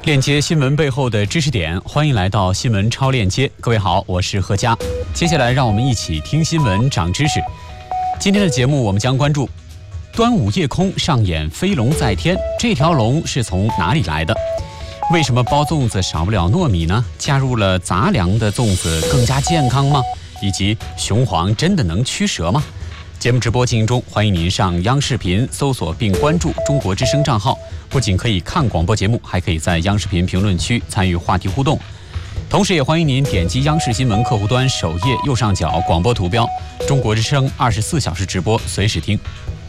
链接新闻背后的知识点，欢迎来到新闻超链接。各位好，我是何佳。接下来让我们一起听新闻长知识。今天的节目我们将关注端午夜空上演飞龙在天，这条龙是从哪里来的？为什么包粽子少不了糯米呢？加入了杂粮的粽子更加健康吗？以及雄黄真的能驱蛇吗？节目直播进行中，欢迎您上央视频搜索并关注中国之声账号，不仅可以看广播节目，还可以在央视频评论区参与话题互动。同时也欢迎您点击央视新闻客户端首页右上角广播图标，中国之声24小时直播，随时听。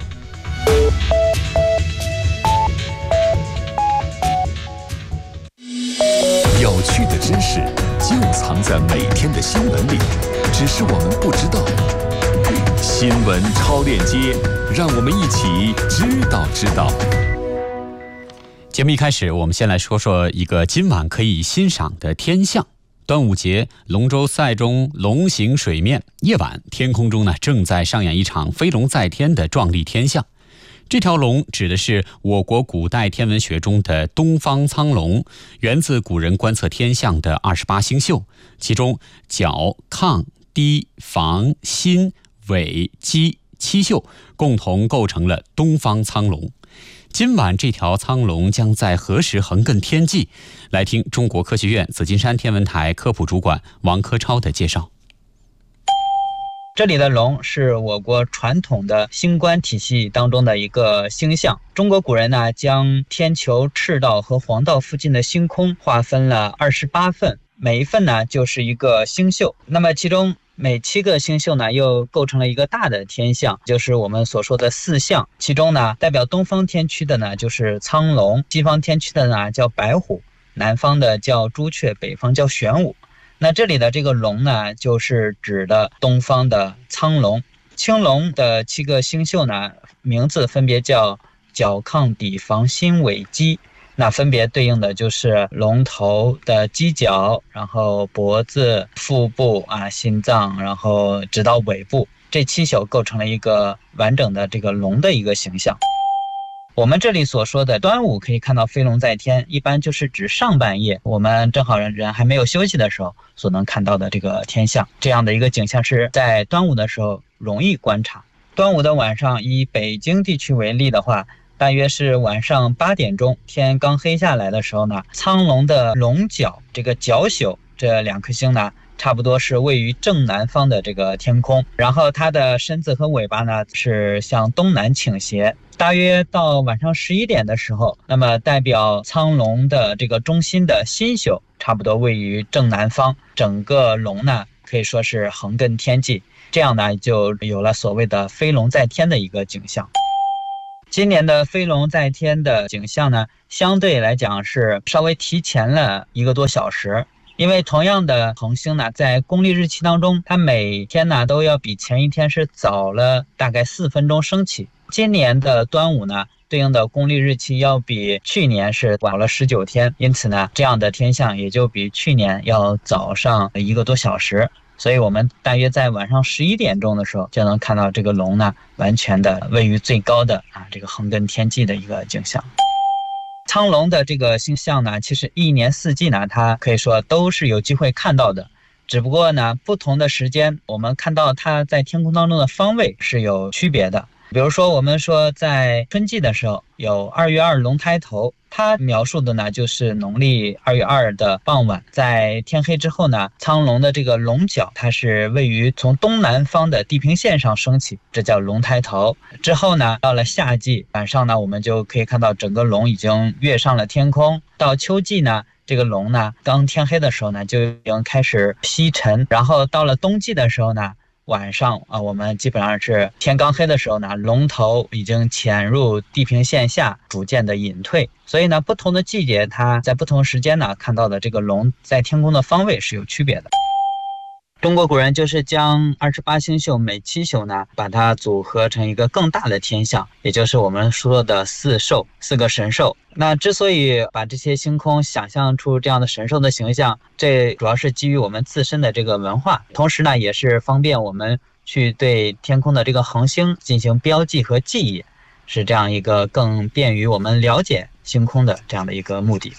有趣的知识就藏在每天的新闻里，只是我们不知道。新闻超链接，让我们一起知道。 节目一开始，我们先来说说一个今晚可以欣赏的天象。端午节，龙舟赛中龙行水面，夜晚天空中正在上演一场飞龙在天的壮丽天象。这条龙指的是我国古代天文学中的东方苍龙，源自古人观测天象的28星宿，其中角、亢、氐、房、辛、尾、箕7宿共同构成了东方苍龙。今晚这条苍龙将在何时横亘天际？来听中国科学院紫金山天文台科普主管王科超的介绍。 这里的龙是我国传统的星官体系当中的一个星象。中国古人将天球赤道和黄道附近的星空划分了28份，每一份就是一个星宿。那么其中每7个星宿又构成了一个大的天象，就是我们所说的4象。其中代表东方天区的就是苍龙，西方天区的叫白虎，南方的叫朱雀，北方叫玄武。那这里的这个龙就是指的东方的苍龙。青龙的7个星宿名字分别叫角、亢、氐、房、辛、尾、箕，那分别对应的就是龙头的犄角，然后脖子、腹部心脏，然后直到尾部，这7宿构成了一个完整的这个龙的一个形象。我们这里所说的端午可以看到飞龙在天，一般就是指上半夜我们正好人还没有休息的时候所能看到的这个天象。这样的一个景象是在端午的时候容易观察。端午的晚上，以北京地区为例的话，大约是晚上8点钟，天刚黑下来的时候苍龙的龙角这个角宿这2颗星差不多是位于正南方的这个天空，然后它的身子和尾巴是向东南倾斜。大约到晚上11点的时候，那么代表苍龙的这个中心的辛宿差不多位于正南方，整个龙可以说是横亘天际，这样就有了所谓的飞龙在天的一个景象。今年的飞龙在天的景象相对来讲是稍微提前了1个多小时。因为同样的恒星在公历日期当中，它每天都要比前一天是早了大概4分钟升起。今年的端午对应的公历日期要比去年是晚了19天，因此这样的天象也就比去年要早上1个多小时。所以我们大约在晚上11点钟的时候就能看到这个龙完全的位于最高的这个横亘天际的一个景象。苍龙的这个星象其实一年四季它可以说都是有机会看到的，只不过不同的时间我们看到它在天空当中的方位是有区别的。比如说我们说在春季的时候有2月2龙抬头，它描述的就是农历2月2的傍晚，在天黑之后苍龙的这个龙角它是位于从东南方的地平线上升起，这叫龙抬头。之后到了夏季晚上我们就可以看到整个龙已经跃上了天空。到秋季这个龙刚天黑的时候就已经开始西沉，然后到了冬季的时候晚上我们基本上是天刚黑的时候龙头已经潜入地平线下，逐渐的隐退。所以不同的季节它在不同时间看到的这个龙在天空的方位是有区别的。中国古人就是将28星宿每7宿把它组合成一个更大的天象，也就是我们说的4个神兽。那之所以把这些星空想象出这样的神兽的形象，这主要是基于我们自身的这个文化，同时也是方便我们去对天空的这个恒星进行标记和记忆，是这样一个更便于我们了解星空的这样的一个目的。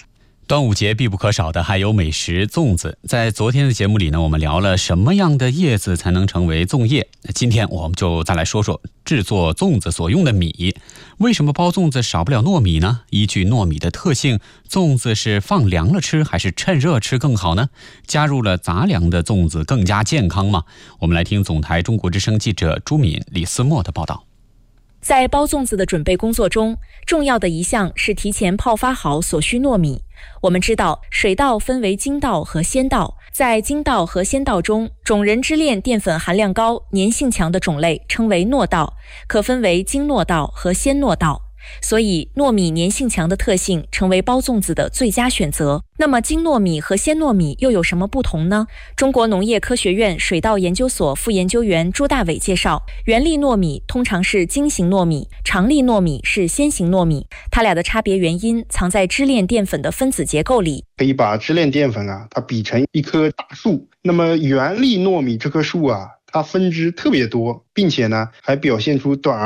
端午节必不可少的还有美食粽子。在昨天的节目里呢，我们聊了什么样的叶子才能成为粽叶。今天我们就再来说说制作粽子所用的米。为什么包粽子少不了糯米呢？依据糯米的特性，粽子是放凉了吃还是趁热吃更好呢？加入了杂粮的粽子更加健康吗？我们来听总台中国之声记者朱敏、李思墨的报道。 在包粽子的准备工作中，重要的一项是提前泡发好所需糯米。我们知道，水稻分为精稻和鲜稻，在精稻和鲜稻中，种仁支链淀粉含量高、粘性强的种类称为糯稻，可分为精糯稻和鲜糯稻。所以糯米粘性强的特性成为包粽子的最佳选择。那么精糯米和鲜糯米又有什么不同呢？中国农业科学院水稻研究所副研究员朱大伟介绍，原粒糯米通常是精型糯米，长粒糯米是鲜型糯米，它俩的差别原因藏在支链淀粉的分子结构里。 可以把支链淀粉它比成一棵大树，那么原粒糯米这棵树它分支特别多，并且呢还表现出短